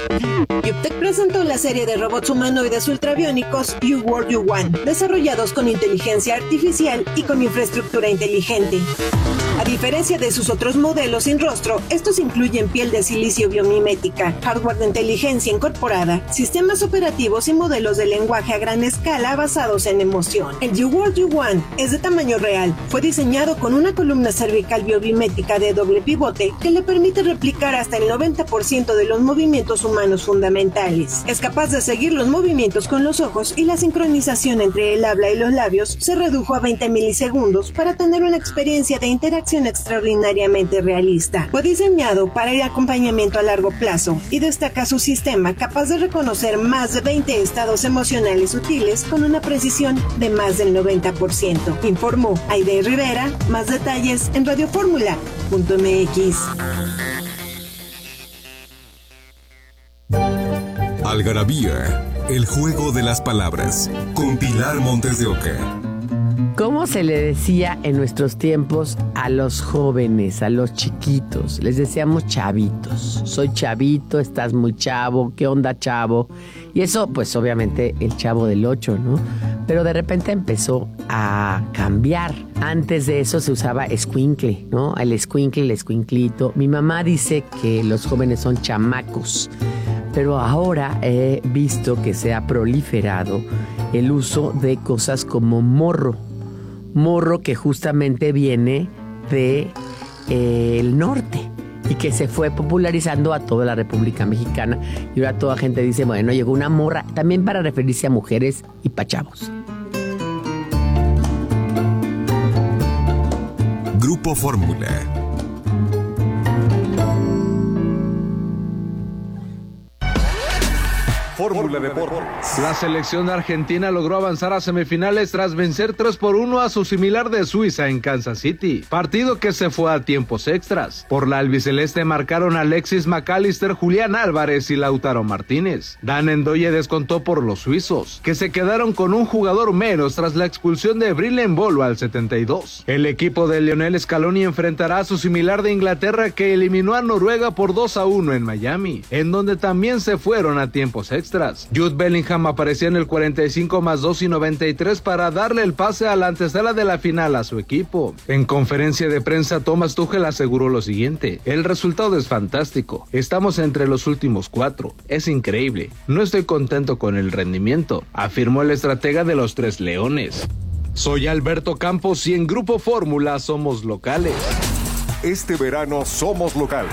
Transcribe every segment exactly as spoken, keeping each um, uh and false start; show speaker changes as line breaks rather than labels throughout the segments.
Yuptek presentó la serie de robots humanoides ultrabiónicos You World You Want, desarrollados con inteligencia artificial y con infraestructura inteligente. A diferencia de sus otros modelos sin rostro, estos incluyen piel de silicio biomimética, hardware de inteligencia incorporada, sistemas operativos y modelos de lenguaje a gran escala basados en emoción. El You World You Want es de tamaño real. Fue diseñado con una columna cervical biomimética de doble pivote que le permite replicar hasta el noventa por ciento de los movimientos humanos fundamentales. Es capaz de seguir los movimientos con los ojos y la sincronización entre el habla y los labios se redujo a veinte milisegundos para tener una experiencia de interacción extraordinariamente realista. Fue diseñado para el acompañamiento a largo plazo y destaca su sistema capaz de reconocer más de veinte estados emocionales sutiles con una precisión de más del noventa por ciento. Informó Aide Rivera. Más detalles en radioformula punto m x.
Algarabía, el juego de las palabras, con Pilar Montes de Oca.
¿Cómo se le decía en nuestros tiempos a los jóvenes, a los chiquitos? Les decíamos chavitos. Soy chavito, estás muy chavo, ¿qué onda, chavo? Y eso, pues obviamente el Chavo del Ocho, ¿no? Pero de repente empezó a cambiar. Antes de eso se usaba escuincle, ¿no? El escuincle, el escuinclito. Mi mamá dice que los jóvenes son chamacos. Pero ahora he visto que se ha proliferado el uso de cosas como morro. Morro que justamente viene de eh, el norte y que se fue popularizando a toda la República Mexicana. Y ahora toda gente dice, bueno, llegó una morra, también para referirse a mujeres y pa' chavos.
Grupo Fórmula.
Fórmula Deportes.
La selección argentina logró avanzar a semifinales tras vencer tres por uno a su similar de Suiza en Kansas City, partido que se fue a tiempos extras. Por la albiceleste marcaron Alexis McAllister, Julián Álvarez y Lautaro Martínez. Dan Endoye descontó por los suizos, que se quedaron con un jugador menos tras la expulsión de Brillen Bolo al setenta y dos. El equipo de Lionel Scaloni enfrentará a su similar de Inglaterra, que eliminó a Noruega por dos a uno en Miami, en donde también se fueron a tiempos extras. Jude Bellingham apareció en el cuarenta y cinco más dos y noventa y tres para darle el pase a la antesala de la final a su equipo. En conferencia de prensa, Thomas Tuchel aseguró lo siguiente: el resultado es fantástico, estamos entre los últimos cuatro, es increíble, no estoy contento con el rendimiento, afirmó el estratega de los Tres Leones. Soy Alberto Campos y en Grupo Fórmula somos locales.
Este verano somos locales.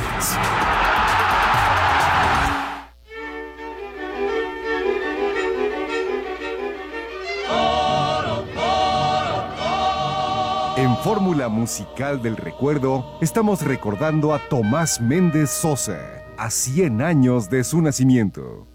En Fórmula Musical del Recuerdo, estamos recordando a Tomás Méndez Sosa, a cien años de su nacimiento.